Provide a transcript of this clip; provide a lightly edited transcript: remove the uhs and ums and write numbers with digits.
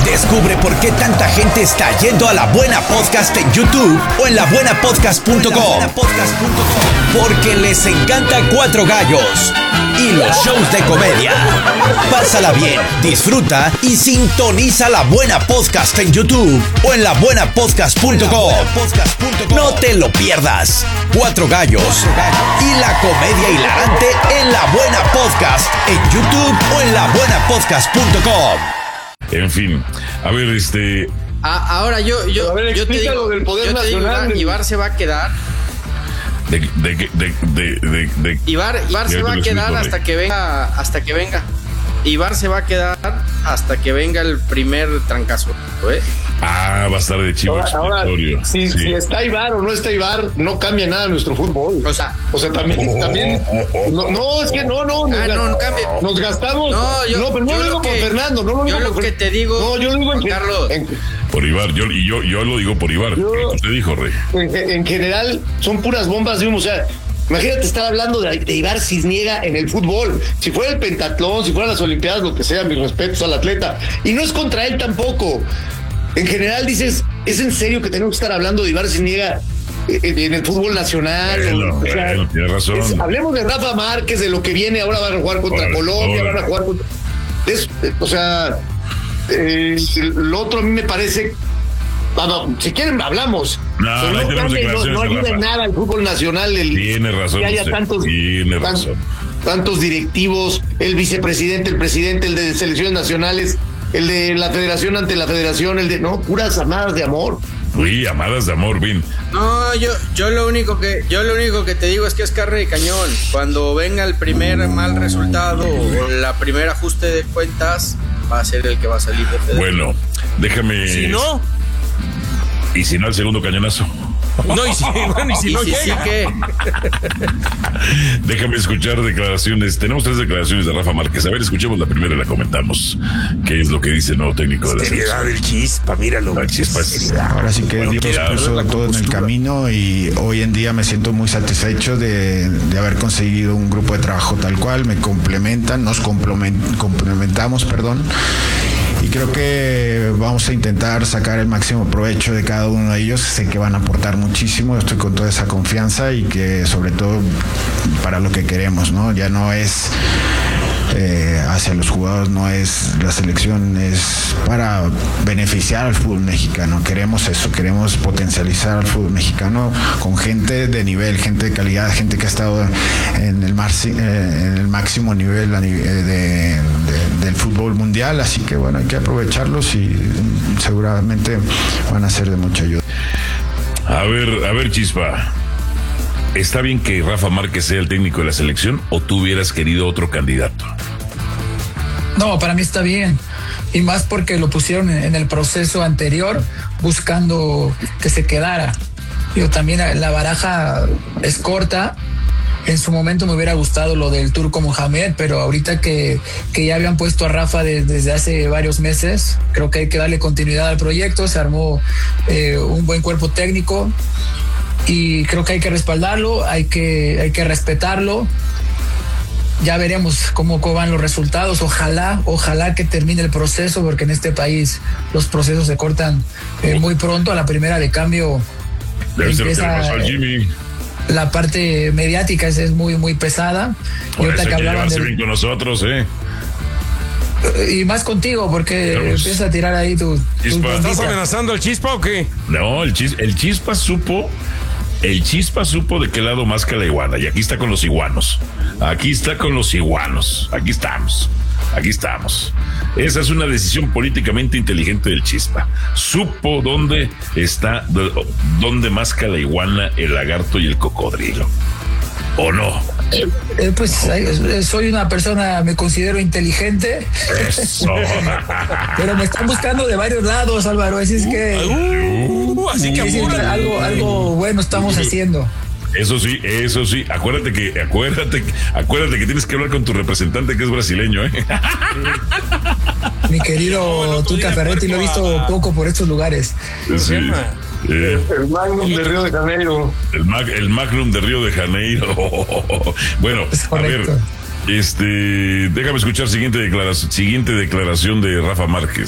Descubre por qué tanta gente está yendo a La Buena Podcast en YouTube o en labuenapodcast.com. Porque les encanta Cuatro Gallos y los shows de comedia. Pásala bien, disfruta y sintoniza La Buena Podcast en YouTube o en labuenapodcast.com. No te lo pierdas. Cuatro Gallos y la comedia hilarante en La Buena Podcast en YouTube o en labuenapodcast.com. En fin, a ver, ahora yo te digo, del poder nacional. Ibar se va a quedar. Ibar se va a quedar hasta que venga. Ibar se va a quedar hasta que venga el primer trancazo, ¿eh? Va a estar de chivo expiatorio. Si está Ibar o no está Ibar, no cambia nada en nuestro fútbol. O sea, también. No, es que no cambia. Nos gastamos. Pero no lo digo por Fernando, no lo digo por que te digo. No, yo lo digo Carlos. Por Ibar, yo lo digo por Ibar. ¿Qué te dijo, Rey? En general, son puras bombas de humo, o sea. Imagínate estar hablando de Ibar Cisniega en el fútbol. Si fuera el pentatlón, si fueran las olimpiadas, lo que sea, mis respetos al atleta. Y no es contra él tampoco. En general dices, ¿es en serio que tenemos que estar hablando de Ibar Cisniega en el fútbol nacional? Tienes razón. Hablemos de Rafa Márquez, de lo que viene. Ahora van a jugar contra Colombia, van a jugar contra... lo otro a mí me parece... si quieren hablamos. No ayuda en nada al fútbol nacional. Tiene razón. Que haya tantos directivos, el vicepresidente, el presidente, el de selecciones nacionales, el de la federación ante la federación, puras amadas de amor. Uy, amadas de amor, Vin. No, yo lo único que te digo es que es carne de cañón. Cuando venga el primer mal resultado o la primer ajuste de cuentas, va a ser el que va a salir de federación. Bueno, déjame. Si no. Y si no, el segundo cañonazo. No, y si no llega. Sí, ¿qué? Déjame escuchar declaraciones. Tenemos 3 declaraciones de Rafa Márquez. A ver, escuchemos la primera y la comentamos. ¿Qué es lo que dice el nuevo técnico de la seriedad del Chispa, míralo. El Chispa. Ahora sí que Dios puso todo en el camino y hoy en día me siento muy satisfecho de haber conseguido un grupo de trabajo tal cual. Me complementan, nos complementamos, y creo que vamos a intentar sacar el máximo provecho de cada uno de ellos. Sé que van a aportar muchísimo, estoy con toda esa confianza y que sobre todo para lo que queremos, ¿no? Ya no es hacia los jugadores, no es la selección, es para beneficiar al fútbol mexicano. Queremos eso, queremos potencializar al fútbol mexicano con gente de nivel, gente de calidad, gente que ha estado en el máximo nivel del fútbol mundial, así que bueno, hay que aprovecharlos y seguramente van a ser de mucha ayuda. A ver, Chispa, ¿está bien que Rafa Márquez sea el técnico de la selección o tú hubieras querido otro candidato? No, para mí está bien. Y más porque lo pusieron en el proceso anterior buscando que se quedara. También la baraja es corta. En su momento me hubiera gustado lo del Turco Mohamed, pero ahorita que ya habían puesto a Rafa desde hace varios meses, creo que hay que darle continuidad al proyecto. Se armó un buen cuerpo técnico y creo que hay que respaldarlo, hay que respetarlo. Ya veremos cómo van los resultados. Ojalá que termine el proceso, porque en este país los procesos se cortan muy pronto. A la primera de cambio debe ser lo que le pasó a Jimmy. La parte mediática es muy, muy pesada. Por eso hay que llevarse bien con nosotros, y más contigo, porque empieza a tirar ahí tu... ¿Estás amenazando al Chispa o qué? No, el Chispa supo de qué lado más que la iguana. Y aquí está con los iguanos. Aquí estamos. Esa es una decisión políticamente inteligente del Chispa. Supo dónde masca la iguana, el lagarto y el cocodrilo. ¿O no? Soy una persona, me considero inteligente. Eso. Pero me están buscando de varios lados, Álvaro. Así es que así que algo bueno estamos haciendo. Eso sí. Acuérdate que tienes que hablar con tu representante, que es brasileño, Mi querido Tuca Ferretti, lo he visto poco por estos lugares. Sí. El Magnum de Río de Janeiro. El Magnum de Río de Janeiro. Bueno, a ver, déjame escuchar siguiente declaración de Rafa Márquez.